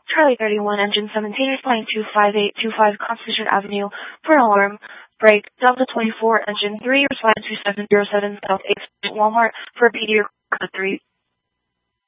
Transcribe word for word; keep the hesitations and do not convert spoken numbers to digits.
Charlie thirty-one, engine seventeen, responding to five eight two five Constitution Avenue for an alarm. Break. Delta twenty-four, engine three, responding to seven zero seven South eighth Street, Walmart for a P D three.